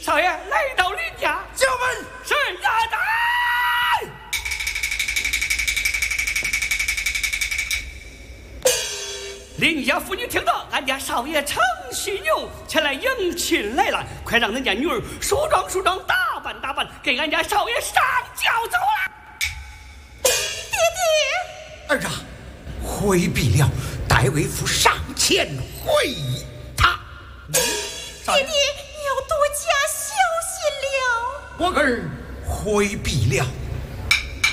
少爷来到林家， 进门。 是衙长。林家妇女听到俺家少爷程旭牛前来迎亲来了，快让人家女儿梳妆梳妆，打扮打扮，给俺家少爷上轿走了。 爹爹， 儿啊，回避了，待为父上前会他。 爹爹，你要多加小心了。 我儿回避了。